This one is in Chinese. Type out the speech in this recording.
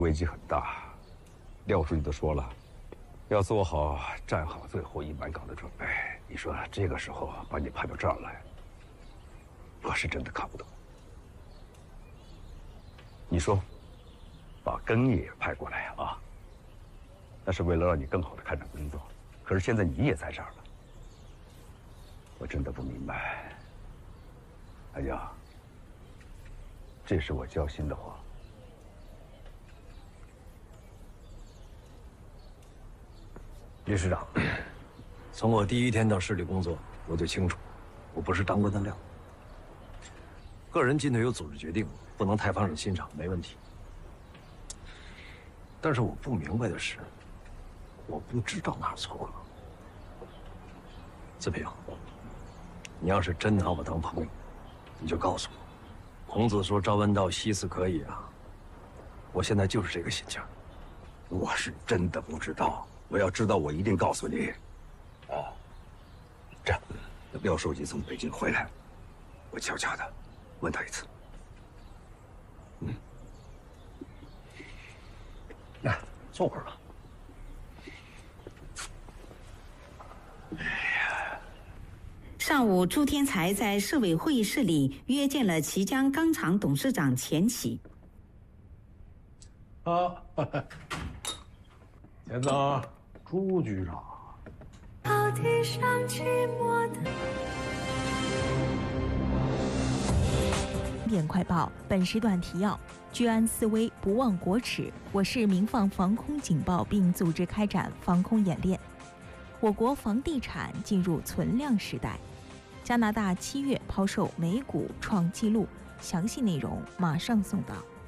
危机很大。廖书记都说了，要做好站好最后一班岗的准备。你说这个时候把你派到这儿来，我是真的看不懂。你说，把庚爷也派过来啊，那是为了让你更好的开展工作。可是现在你也在这儿了，我真的不明白。哎呀，这是我交心的话。 李师长，从我第一天到市里工作，我就清楚，我不是当官的料。个人进退有组织决定，不能太放任心上，没问题。但是我不明白的是，我不知道哪儿错了。子平，你要是真拿我当朋友，你就告诉我。孔子说朝闻道，夕死可矣啊！我现在就是这个心情。 我是真的不知道。我要知道，我一定告诉你。啊，这样，廖书记从北京回来，我悄悄的问他一次。 来，坐会儿吧。 上午，朱天才在市委会议室里约见了綦江钢厂董事长钱喜。 见到朱局长。 草地上寂寞的。 点快报本时段提要：居安思危，不忘国耻。我市鸣放防空警报，并组织开展防空演练。我国房地产进入存量时代。加拿大7月抛售美股创纪录，详细内容马上送到。